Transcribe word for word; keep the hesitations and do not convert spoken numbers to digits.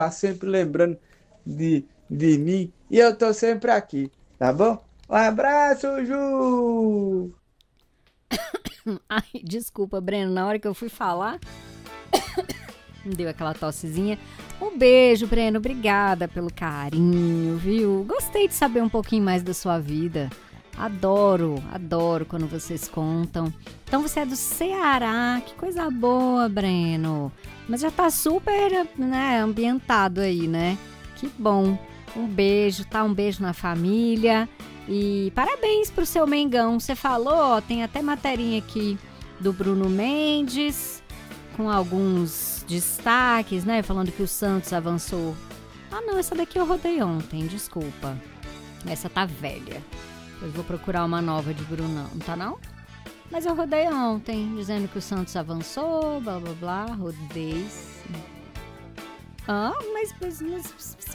tá sempre lembrando de, de mim e eu tô sempre aqui, tá bom? Um abraço, Ju! Ai, desculpa, Breno, na hora que eu fui falar, me deu aquela tossezinha. Um beijo, Breno, obrigada pelo carinho, viu? Gostei de saber um pouquinho mais da sua vida. Adoro, adoro quando vocês contam. Então você é do Ceará, que coisa boa, Breno. Mas já tá super, né, ambientado aí, né? Que bom. Um beijo, tá? Um beijo na família. E parabéns pro seu Mengão. Você falou, ó, tem até materinha aqui do Bruno Mendes, com alguns destaques, né? Falando que o Santos avançou. Ah, não, essa daqui eu rodei ontem, desculpa. Essa tá velha. Eu vou procurar uma nova de Brunão, não tá não? Mas eu rodei ontem, dizendo que o Santos avançou, blá blá blá, rodei sim. Ah, mas, mas, mas